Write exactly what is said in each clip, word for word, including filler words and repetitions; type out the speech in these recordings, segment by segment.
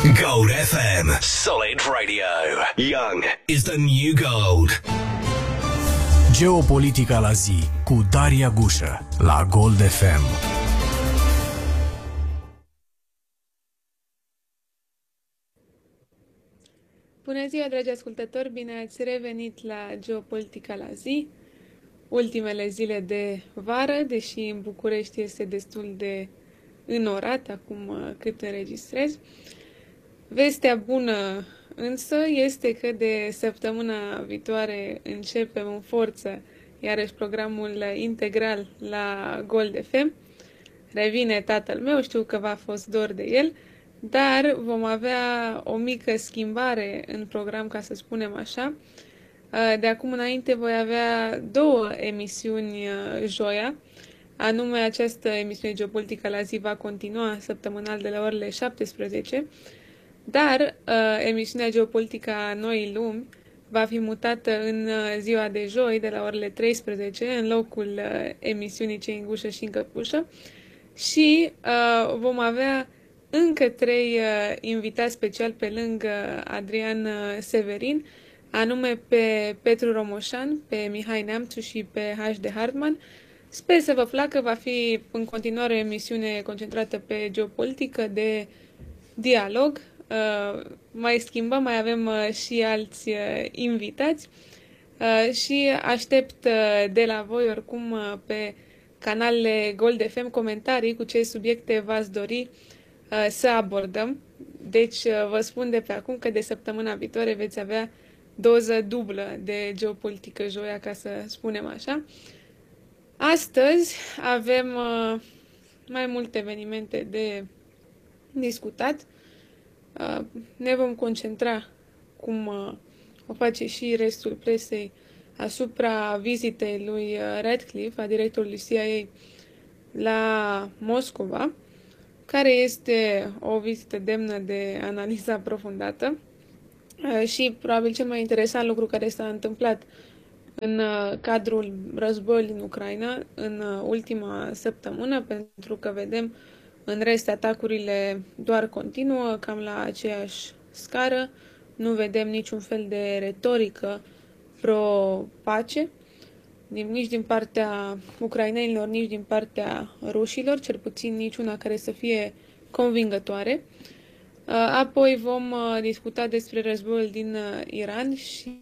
Gold F M. Solid Radio. Young is the new gold. Geopolitica la zi cu Daria Gușă la Gold F M. Bună ziua, dragi ascultători! Bine ați revenit la Geopolitica la zi. Ultimele zile de vară, deși în București este destul de înorat acum cât înregistrez. Vestea bună însă este că de săptămâna viitoare începem în forță iarăși programul integral la Gold F M. Revine tatăl meu, știu că v-a fost dor de el, dar vom avea o mică schimbare în program, ca să spunem așa. De acum înainte voi avea două emisiuni joia, anume această emisiune Geopolitica la zi va continua săptămânal de la orele șaptesprezece, dar emisiunea Geopolitica Noii Lumi va fi mutată în ziua de joi de la orele treisprezece în locul emisiunii Cei în gușă și în căpușă și vom avea încă trei invitați special pe lângă Adrian Severin, anume pe Petru Romoșan, pe Mihai Neamțu și pe H D Hartman. Sper să vă placă, va fi în continuare o emisiune concentrată pe geopolitică, de dialog. Mai schimbăm, mai avem și alți invitați și aștept de la voi oricum pe canalele Gold F M comentarii cu ce subiecte v-ați dori să abordăm. Deci vă spun de pe acum că de săptămâna viitoare veți avea doză dublă de geopolitică joia, ca să spunem așa. Astăzi avem uh, mai multe evenimente de discutat. Uh, ne vom concentra, cum uh, o face și restul presei, asupra vizitei lui Radcliffe, a directorului C I A, la Moscova, care este o vizită demnă de analiză aprofundată. Și probabil cel mai interesant lucru care s-a întâmplat în cadrul războiului din Ucraina în ultima săptămână, pentru că vedem în rest atacurile doar continuă, cam la aceeași scară, nu vedem niciun fel de retorică pro-pace, nici din partea ucrainenilor, nici din partea rușilor, cel puțin niciuna care să fie convingătoare. Apoi vom discuta despre războiul din Iran și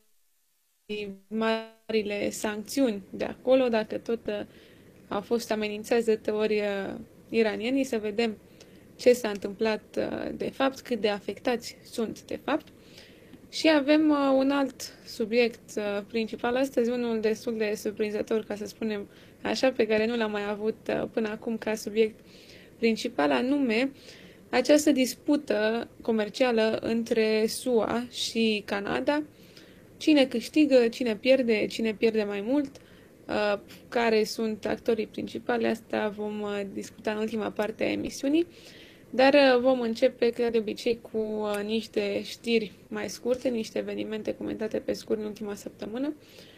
marile sancțiuni de acolo, dacă tot au fost amenințați de ori iranienii, să vedem ce s-a întâmplat de fapt, cât de afectați sunt de fapt. Și avem un alt subiect principal astăzi, unul destul de surprinzător, ca să spunem așa, pe care nu l-am mai avut până acum ca subiect principal, anume această dispută comercială între S U A și Canada. Cine câștigă, cine pierde, cine pierde mai mult, care sunt actorii principali, asta vom discuta în ultima parte a emisiunii. Dar vom începe, ca de obicei, cu niște știri mai scurte, niște evenimente comentate pe scurt în ultima săptămână.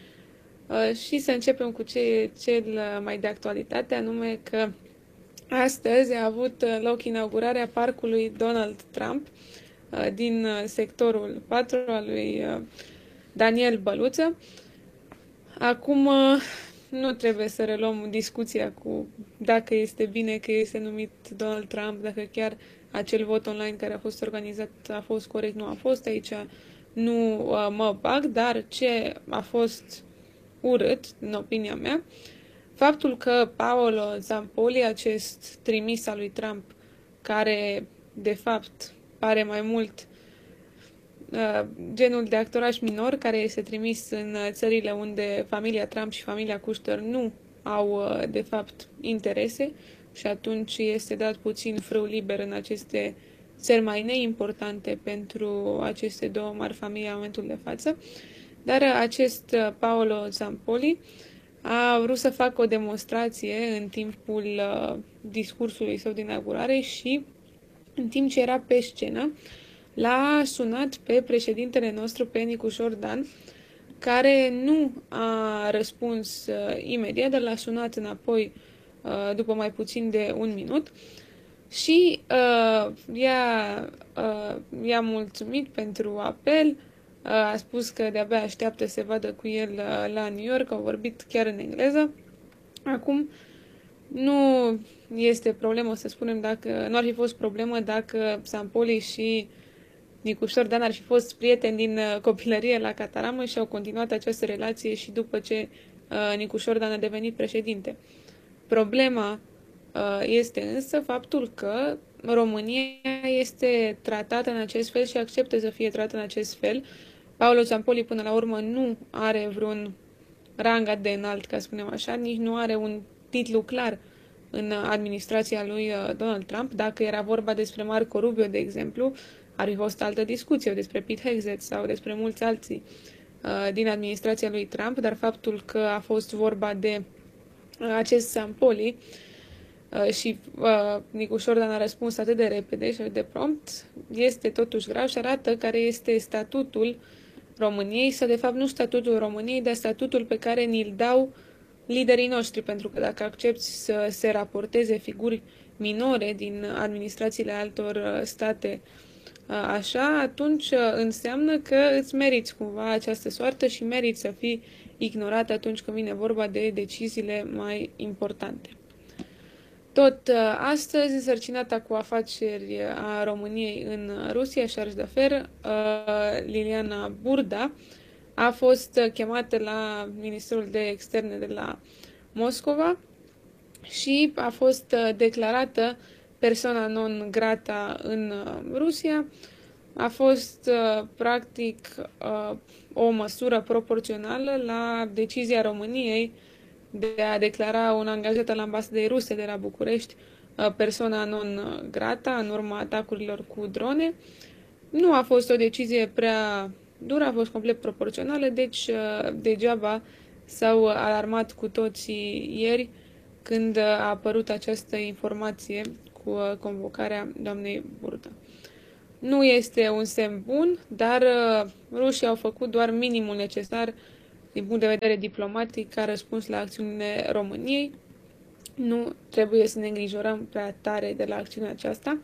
Și să începem cu ce, cel mai de actualitate, anume că astăzi a avut loc inaugurarea parcului Donald Trump din sectorul patru al lui Daniel Băluță. Acum nu trebuie să reluăm discuția cu dacă este bine că este numit Donald Trump, dacă chiar acel vot online care a fost organizat a fost corect, nu a fost. Aici nu mă bag, dar ce a fost urât, în opinia mea, faptul că Paolo Zampoli, acest trimis al lui Trump, care de fapt pare mai mult uh, genul de actoraș minor, care este trimis în țările unde familia Trump și familia Kushner nu au uh, de fapt interese și atunci este dat puțin frâu liber în aceste țări mai neimportante pentru aceste două mari familii în momentul de față. Dar acest uh, Paolo Zampoli a vrut să facă o demonstrație în timpul uh, discursului său de inaugurare și în timp ce era pe scenă, l-a sunat pe președintele nostru, pe Nicu Jordan, care nu a răspuns uh, imediat, dar l-a sunat înapoi uh, după mai puțin de un minut și uh, i-a, uh, i-a mulțumit pentru apel, uh, a spus că de-abia așteaptă să se vadă cu el uh, la New York, au vorbit chiar în engleză. Acum, nu este problemă să spunem dacă, nu ar fi fost problemă dacă Sampoli și Nicușor Dan ar fi fost prieteni din uh, copilărie la Cataramă și au continuat această relație și după ce uh, Nicușor Dan a devenit președinte. Problema uh, este însă faptul că România este tratată în acest fel și acceptă să fie tratată în acest fel. Paolo Ciampoli până la urmă nu are vreun rang atât de înalt, ca să spunem așa, nici nu are un titlu clar în administrația lui uh, Donald Trump. Dacă era vorba despre Marco Rubio, de exemplu, ar fi fost altă discuție, despre Pete Hegseth sau despre mulți alții uh, din administrația lui Trump, dar faptul că a fost vorba de uh, acest Sampoli uh, și uh, Nicușor Dan a răspuns atât de repede și de prompt, este totuși grav și arată care este statutul României, sau de fapt nu statutul României, dar statutul pe care ni-l dau liderii noștri, pentru că dacă accepti să se raporteze figuri minore din administrațiile altor state așa, atunci înseamnă că îți meriți cumva această soartă și meriți să fii ignorat atunci când vine vorba de deciziile mai importante. Tot astăzi, însărcinata cu afaceri a României în Rusia, chargé d'affaires, Liliana Burda, a fost chemată la Ministerul de Externe de la Moscova și a fost declarată persona non grata în Rusia. A fost, practic, o măsură proporțională la decizia României de a declara un angajat al ambasadei ruse de la București persoana non grata în urma atacurilor cu drone. Nu a fost o decizie prea dură, a fost complet proporțională, deci degeaba s-au alarmat cu toții ieri când a apărut această informație cu convocarea doamnei Burda. Nu este un semn bun, dar rușii au făcut doar minimul necesar din punct de vedere diplomatic ca răspuns la acțiunile României. Nu trebuie să ne îngrijorăm prea tare de la acțiunea aceasta.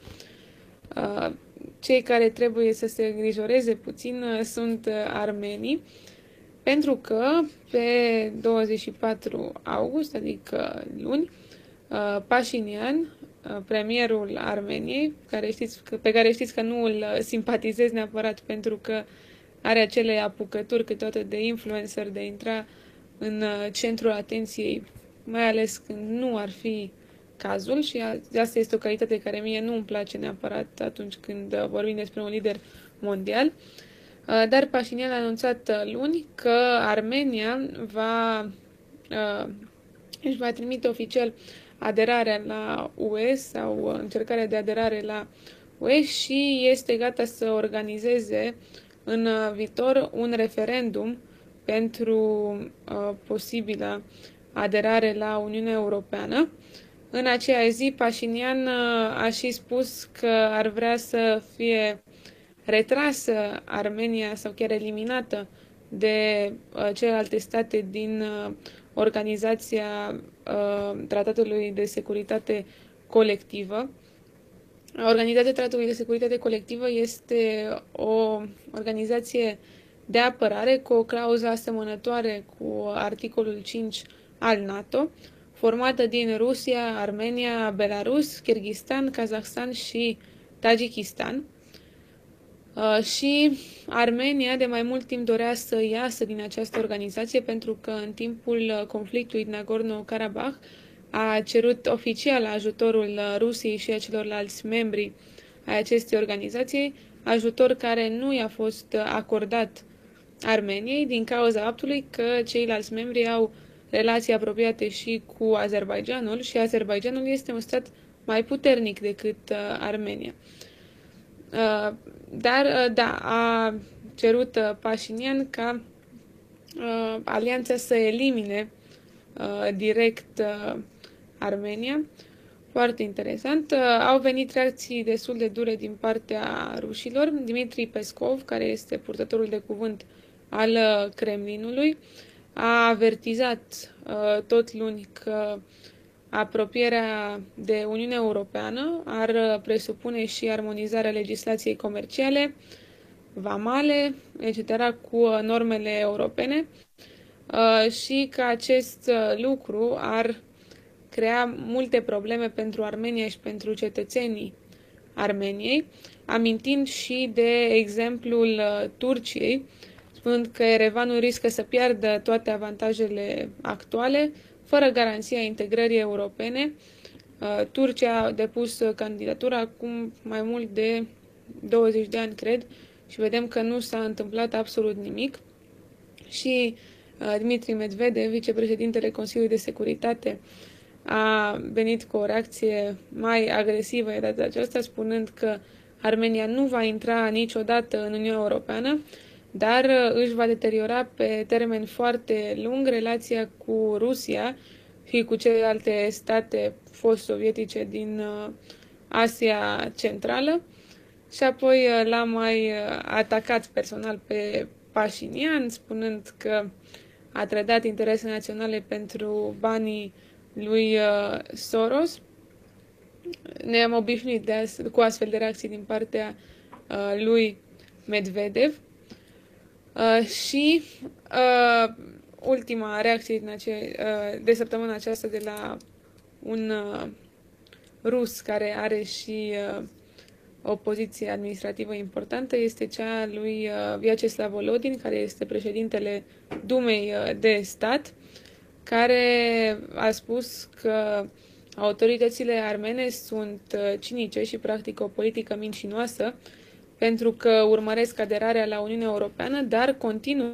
Cei care trebuie să se îngrijoreze puțin sunt armenii, pentru că pe douăzeci și patru august, adică luni, Pașinian, premierul Armeniei, care știți, pe care știți că nu îl simpatizez neapărat pentru că are acele apucături câteodată de influencer de a intra în centrul atenției, mai ales când nu ar fi cazul, și asta este o calitate care mie nu îmi place neapărat atunci când vorbim despre un lider mondial. Dar Pașinian a anunțat luni că Armenia va, își va trimite oficial aderarea la U E sau încercarea de aderare la U E și este gata să organizeze în viitor un referendum pentru uh, posibilă aderare la Uniunea Europeană. În aceea zi, Pașinian uh, a și spus că ar vrea să fie retrasă Armenia sau chiar eliminată de uh, celelalte state din uh, Organizația uh, Tratatului de Securitate Colectivă. Organizația Tratatului de Securitate Colectivă este o organizație de apărare cu o clauză asemănătoare cu articolul cinci al NATO, formată din Rusia, Armenia, Belarus, Kyrgyzstan, Kazahstan și Tajikistan. Uh, și Armenia de mai mult timp dorea să iasă din această organizație pentru că în timpul conflictului din Nagorno-Karabakh a cerut oficial ajutorul Rusiei și a celorlalți membri ai acestei organizații, ajutor care nu i-a fost acordat Armeniei din cauza faptului că ceilalți membri au relații apropiate și cu Azerbaidjanul și Azerbaidjanul este un stat mai puternic decât Armenia. Dar, da, a cerut Pașinian ca alianța să elimine direct Armenia. Foarte interesant. Au venit reacții destul de dure din partea rușilor. Dmitri Peskov, care este purtătorul de cuvânt al Kremlinului, a avertizat tot luni că apropierea de Uniunea Europeană ar presupune și armonizarea legislației comerciale, vamale, et cetera, cu normele europene și că acest lucru ar crea multe probleme pentru Armenia și pentru cetățenii Armeniei, amintind și de exemplul Turciei, spunând că Erevanul riscă să piardă toate avantajele actuale, fără garanția integrării europene. Turcia a depus candidatura acum mai mult de douăzeci de ani, cred, și vedem că nu s-a întâmplat absolut nimic. Și Dmitri Medvedev, vicepreședintele Consiliului de Securitate, a venit cu o reacție mai agresivă de data aceasta, spunând că Armenia nu va intra niciodată în Uniunea Europeană, dar își va deteriora pe termen foarte lung relația cu Rusia și cu celelalte state fost-sovietice din Asia Centrală. Și apoi l-a mai atacat personal pe Pașinian, spunând că a trădat interese naționale pentru banii lui Soros. Ne-am obișnuit de as- cu astfel de reacții din partea uh, lui Medvedev. Uh, și uh, ultima reacție din ace- uh, de săptămâna aceasta de la un uh, rus care are și uh, o poziție administrativă importantă este cea lui uh, Vyacheslav Volodin, care este președintele Dumei uh, de stat, care a spus că autoritățile armene sunt cinice și practică o politică mincinoasă pentru că urmăresc aderarea la Uniunea Europeană, dar continuă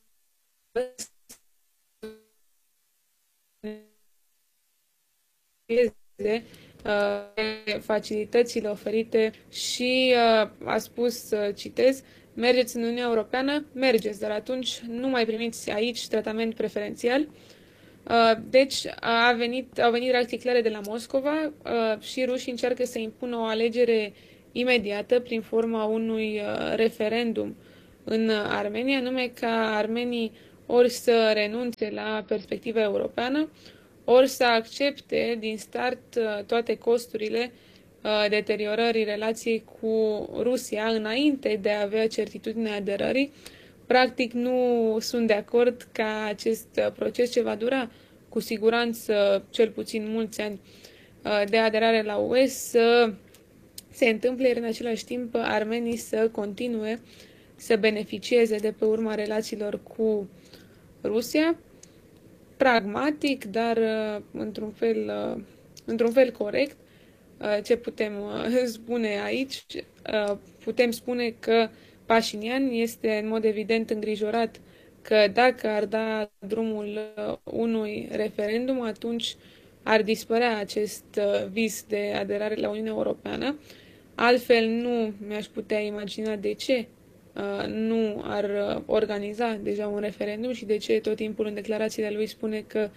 facilitățile oferite și a spus, citez, mergeți în Uniunea Europeană, mergeți, dar atunci nu mai primiți aici tratament preferențial. Deci a venit, au venit reacții clare de la Moscova și rușii încearcă să impună o alegere imediată prin forma unui referendum în Armenia, anume ca armenii ori să renunțe la perspectiva europeană, ori să accepte din start toate costurile deteriorării relației cu Rusia înainte de a avea certitudinea aderării. Practic nu sunt de acord ca acest proces, ce va dura cu siguranță cel puțin mulți ani de aderare la U E, să se întâmple, iar în același timp armenii să continue să beneficieze de pe urma relațiilor cu Rusia, pragmatic, dar într-un fel, într-un fel corect. Ce putem spune aici? Putem spune că Pașinian este în mod evident îngrijorat că dacă ar da drumul unui referendum, atunci ar dispărea acest vis de aderare la Uniunea Europeană. Altfel nu mi-aș putea imagina de ce nu ar organiza deja un referendum și de ce tot timpul în declarațiile lui spune că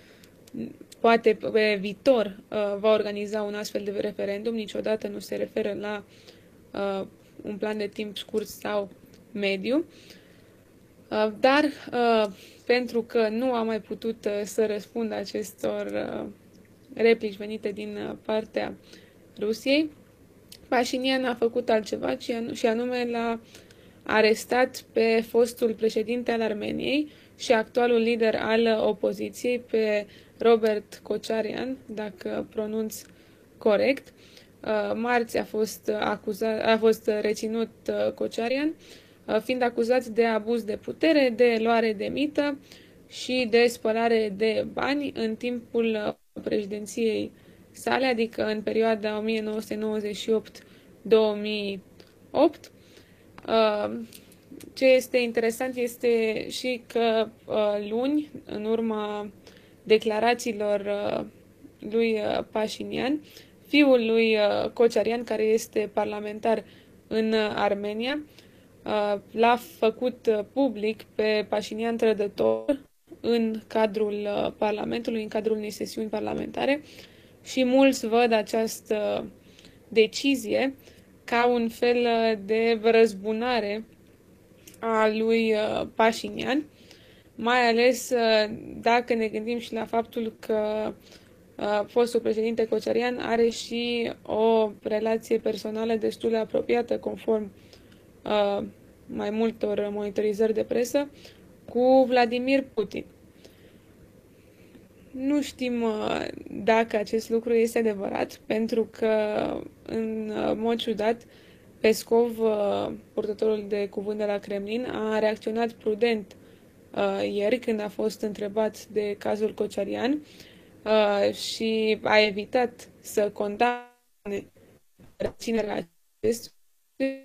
poate pe viitor va organiza un astfel de referendum. Niciodată nu se referă la un plan de timp scurt sau mediu. Dar pentru că nu a mai putut să răspundă acestor replici venite din partea Rusiei, Pașinian a făcut altceva și anume l-a arestat pe fostul președinte al Armeniei și actualul lider al opoziției, pe Robert Kocharyan, dacă pronunț corect. Marți a fost, acuzat, a fost reținut Kocharyan, fiind acuzat de abuz de putere, de luare de mită și de spălare de bani în timpul președinției sale, adică în perioada o mie nouă sute nouăzeci și opt - două mii opt. Ce este interesant este și că luni, în urma declarațiilor lui Pașinian, fiul lui Kocharyan, care este parlamentar în Armenia, l-a făcut public pe Pașinian trădător în cadrul Parlamentului, în cadrul unei sesiuni parlamentare, și mulți văd această decizie ca un fel de răzbunare a lui Pașinian, mai ales dacă ne gândim și la faptul că uh, fostul președinte Kocarian are și o relație personală destul de apropiată, conform uh, mai multor monitorizări de presă, cu Vladimir Putin. Nu știm uh, dacă acest lucru este adevărat, pentru că, în uh, mod ciudat, Peskov, uh, purtătorul de cuvânt de la Kremlin, a reacționat prudent uh, ieri când a fost întrebat de cazul Kocarian uh, și a evitat să condamne reținerea acestui,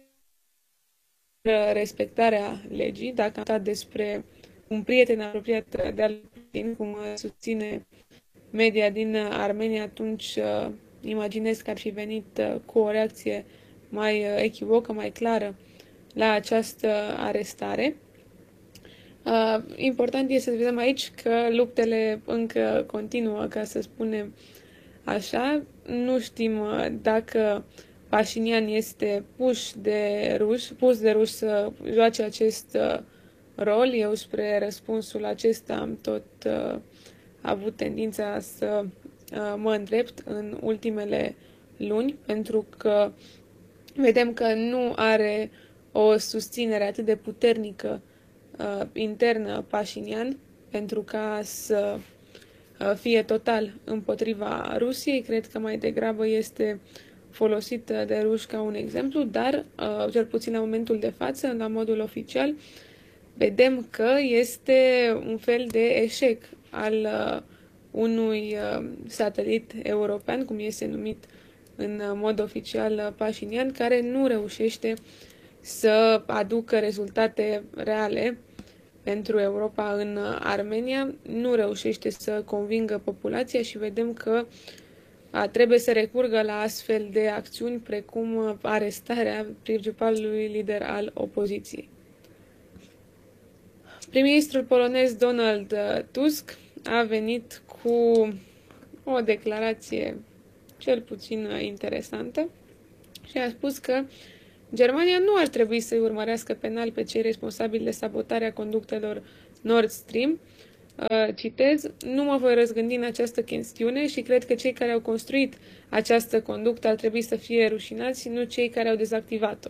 respectarea legii. Dacă am stat despre un prieten apropiat de al Putin, cum susține media din Armenia, atunci uh, imaginez că ar fi venit uh, cu o reacție mai uh, echivocă, mai clară la această arestare. Uh, important este să vedem aici că luptele încă continuă, ca să spunem așa. Nu știm uh, dacă Pașinian este pus de ruși, pus de ruși să joace acest uh, rol. Eu spre răspunsul acesta am tot uh, avut tendința să uh, mă îndrept în ultimele luni, pentru că vedem că nu are o susținere atât de puternică uh, internă Pașinian pentru ca să uh, fie total împotriva Rusiei. Cred că mai degrabă este folosit de ruși ca un exemplu, dar, uh, cel puțin la momentul de față, la modul oficial, vedem că este un fel de eșec al uh, unui uh, satelit european, cum este numit în mod oficial Pașinian, care nu reușește să aducă rezultate reale pentru Europa în Armenia, nu reușește să convingă populația și vedem că a, trebuie să recurgă la astfel de acțiuni precum arestarea principalului lider al opoziției. Prim-ministrul polonez Donald Tusk a venit cu o declarație cel puțin interesantă și a spus că Germania nu ar trebui să-i urmărească penal pe cei responsabili de sabotarea conductelor Nord Stream. Citez: "Nu mă voi răzgândi în această chestiune și cred că cei care au construit această conductă ar trebui să fie rușinați, nu cei care au dezactivat-o."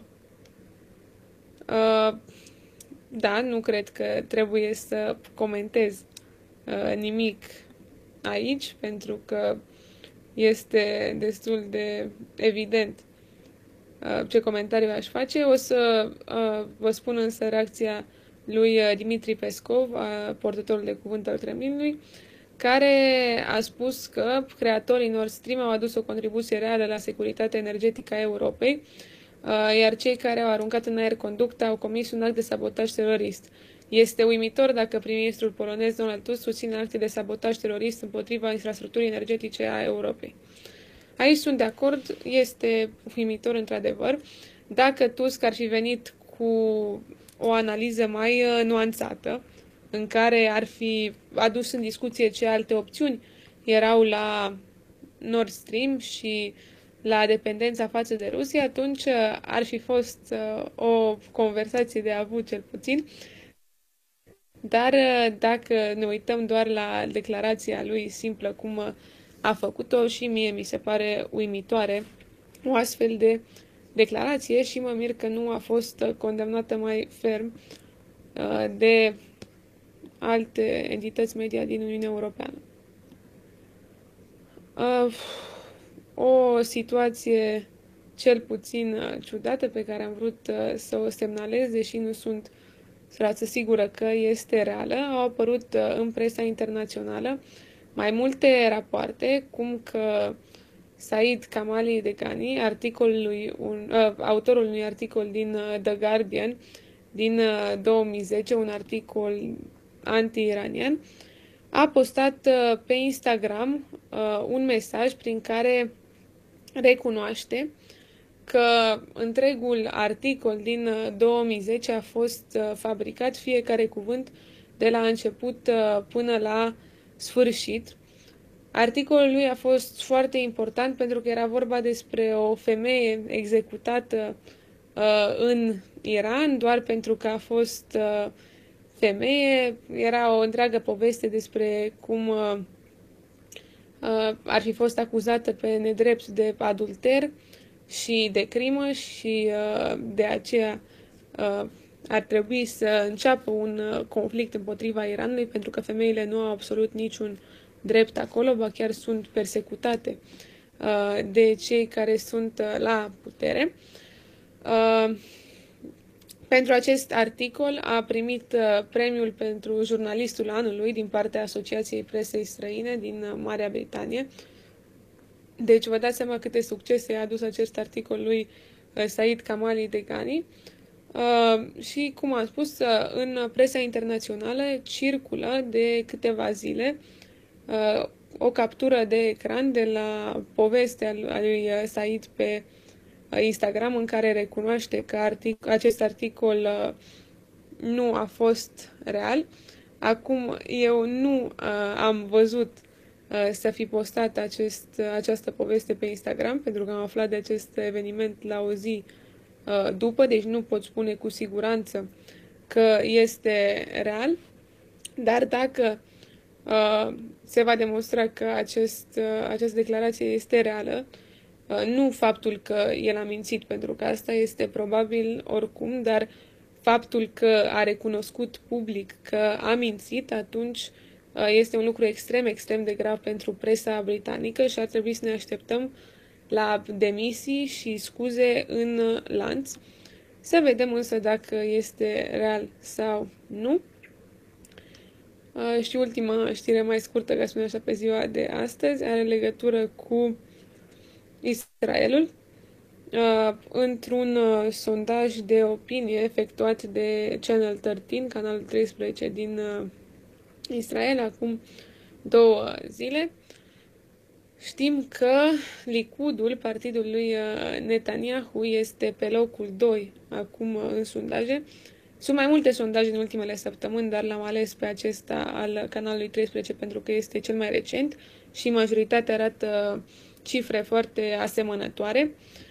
Da, nu cred că trebuie să comentez nimic aici, pentru că este destul de evident ce comentariu aș face. O să vă spun însă reacția lui Dmitri Peskov, portătorul de cuvânt al Kremlinului, care a spus că creatorii Nord Stream au adus o contribuție reală la securitatea energetică a Europei, iar cei care au aruncat în aer conducta au comis un act de sabotaj terorist. Este uimitor dacă prim-ministrul polonez Donald Tusk susține acte de sabotaj terorist împotriva infrastructurii energetice a Europei. Aici sunt de acord, este uimitor într-adevăr. Dacă Tusk ar fi venit cu o analiză mai nuanțată, în care ar fi adus în discuție ce alte opțiuni erau la Nord Stream și la dependența față de Rusia, atunci ar fi fost o conversație de avut cel puțin. Dar dacă ne uităm doar la declarația lui simplă cum a făcut-o, și mie mi se pare uimitoare o astfel de declarație și mă mir că nu a fost condamnată mai ferm de alte entități media din Uniunea Europeană. O situație cel puțin ciudată pe care am vrut să o semnalez, deși nu sunt să sigură că este reală, au apărut în presa internațională mai multe rapoarte, cum că Said Kamali Degani, articolului un, uh, autorul unui articol din uh, The Guardian din uh, două mii zece, un articol anti-iranian, a postat uh, pe Instagram uh, un mesaj prin care recunoaște că întregul articol din uh, două mii zece a fost uh, fabricat, fiecare cuvânt, de la început uh, până la sfârșit. Articolul lui a fost foarte important pentru că era vorba despre o femeie executată uh, în Iran doar pentru că a fost uh, femeie. Era o întreagă poveste despre cum uh, ar fi fost acuzată pe nedrept de adulter și de crimă și de aceea ar trebui să înceapă un conflict împotriva Iranului, pentru că femeile nu au absolut niciun drept acolo, ba chiar sunt persecutate de cei care sunt la putere. Pentru acest articol a primit premiul pentru jurnalistul anului din partea Asociației Presei Străine din Marea Britanie. Deci vă dați seama câte succese a adus acest articol lui Said Khamanei-Deghani. Uh, și, cum am spus, uh, în presa internațională circulă de câteva zile uh, o captură de ecran de la povestea lui Said pe Instagram, în care recunoaște că artic- acest articol uh, nu a fost real. Acum, eu nu uh, am văzut uh, să fi postat acest, uh, această poveste pe Instagram, pentru că am aflat de acest eveniment la o zi după, deci nu pot spune cu siguranță că este real, dar dacă uh, se va demonstra că acest, uh, această declarație este reală, uh, nu faptul că el a mințit, pentru că asta este probabil oricum, dar faptul că a recunoscut public că a mințit, atunci uh, este un lucru extrem, extrem de grav pentru presa britanică și ar trebui să ne așteptăm la demisii și scuze în lanț. Să vedem însă dacă este real sau nu. Și ultima știre mai scurtă, ca să spun așa, pe ziua de astăzi, are legătură cu Israelul. Într-un sondaj de opinie efectuat de Channel treisprezece, canalul treisprezece din Israel, acum două zile, știm că Likudul, partidul lui Netanyahu, este pe locul doi acum în sondaje. Sunt mai multe sondaje în ultimele săptămâni, dar l-am ales pe acesta al canalului treisprezece pentru că este cel mai recent și majoritatea arată cifre foarte asemănătoare.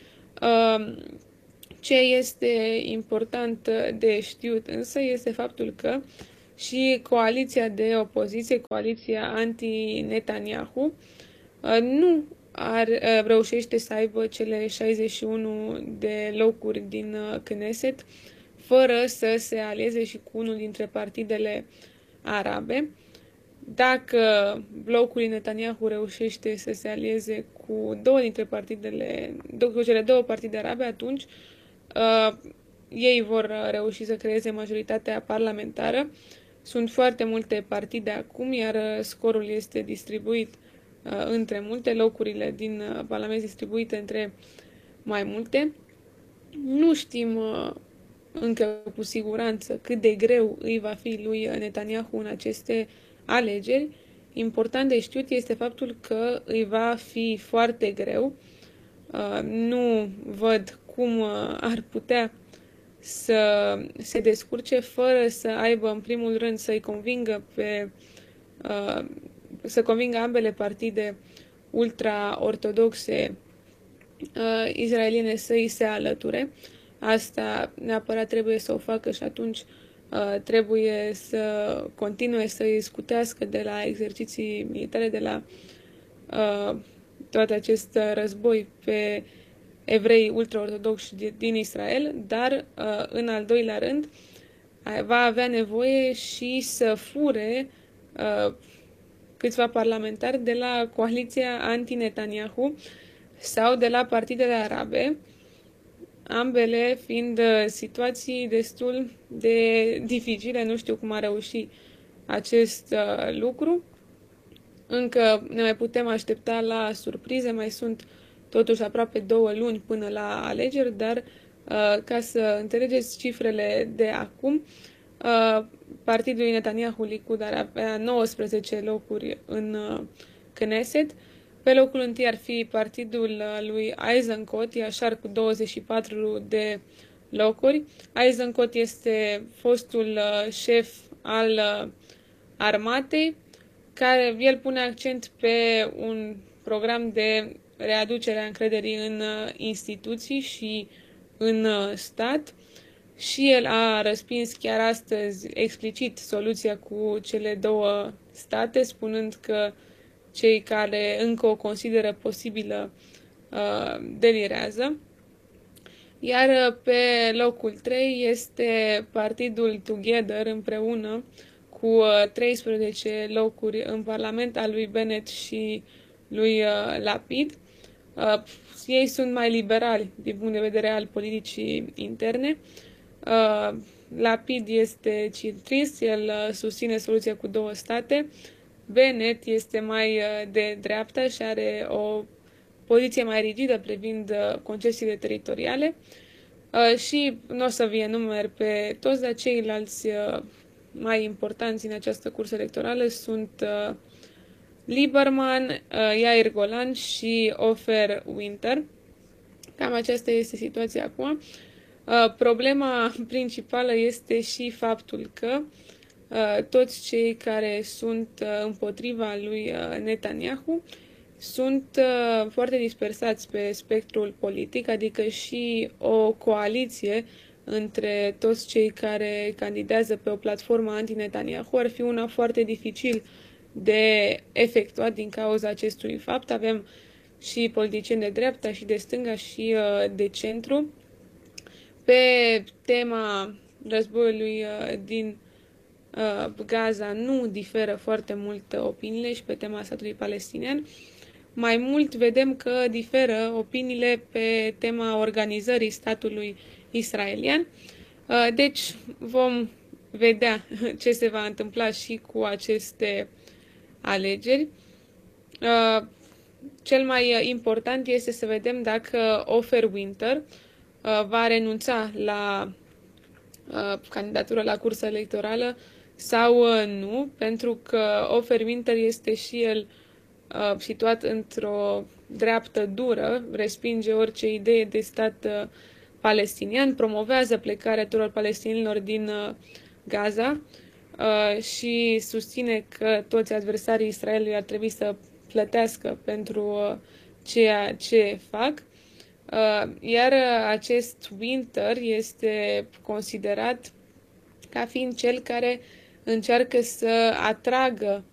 Ce este important de știut însă este faptul că și coaliția de opoziție, coaliția anti-Netanyahu, nu ar, reușește să aibă cele șaizeci și unu de locuri din Knesset, fără să se alieze și cu unul dintre partidele arabe. Dacă blocul Netanyahu reușește să se alieze cu două dintre partidele, cu cele două partide arabe, atunci uh, ei vor reuși să creeze majoritatea parlamentară. Sunt foarte multe partide acum, iar scorul este distribuit uh, între multe, locurile din uh, parlament distribuite între mai multe. Nu știm uh, încă cu siguranță cât de greu îi va fi lui Netanyahu în aceste alegeri. Important de știut este faptul că îi va fi foarte greu. Uh, nu văd cum uh, ar putea să se descurce fără să aibă în primul rând să-i convingă pe uh, să convingă ambele partide ultra-ortodoxe uh, israeliene să îi se alăture. Asta neapărat trebuie să o facă și atunci uh, trebuie să continue să îi scutească de la exerciții militare, de la uh, tot acest război pe evrei ultraortodoxi din Israel, dar uh, în al doilea rând va avea nevoie și să fure uh, câțiva parlamentari de la coaliția anti-Netanyahu sau de la partidele arabe, ambele fiind situații destul de dificile. Nu știu cum a reușit acest uh, lucru. Încă ne mai putem aștepta la surprize, mai sunt totuși aproape două luni până la alegeri, dar uh, ca să înțelegeți cifrele de acum, uh, partidul Netanyahu Likud ar avea nouăsprezece locuri în uh, Knesset. Pe locul întâi ar fi partidul lui Eisenkot, Yashar, cu douăzeci și patru de locuri. Eisenkot este fostul șef al armatei, care el pune accent pe un program de readucere a încrederii în instituții și în stat. Și el a răspins chiar astăzi explicit soluția cu cele două state, spunând că cei care încă o consideră posibilă uh, delirează. Iar pe locul trei este partidul Together împreună cu treisprezece locuri în Parlament al lui Bennett și lui Lapid. Ei sunt mai liberali din punct de vedere al politicii interne. Lapid este centrist, el susține soluția cu două state. Bennett este mai de dreapta și are o poziție mai rigidă privind concesiile teritoriale. Și nu o să vi enumer pe toți, dar ceilalți mai importanți în această cursă electorală sunt Lieberman, Yair Golan și Ofer Winter. Cam aceasta este situația acum. Problema principală este și faptul că toți cei care sunt împotriva lui Netanyahu sunt foarte dispersați pe spectrul politic, adică și o coaliție între toți cei care candidează pe o platformă anti-Netanyahu ar fi una foarte dificil de efectuat din cauza acestui fapt. Avem și politicieni de dreapta și de stânga și uh, de centru. Pe tema războiului uh, din uh, Gaza nu diferă foarte mult opiniile și pe tema statului palestinian. Mai mult vedem că diferă opiniile pe tema organizării statului israelian. Deci vom vedea ce se va întâmpla și cu aceste alegeri. Cel mai important este să vedem dacă Ofer Winter va renunța la candidatura la cursa electorală sau nu, pentru că Ofer Winter este și el situat într-o dreaptă dură, respinge orice idee de stat palestinian, promovează plecarea tuturor palestinienilor din Gaza și susține că toți adversarii Israelului ar trebui să plătească pentru ceea ce fac. Iar acest Winter este considerat ca fiind cel care încearcă să atragă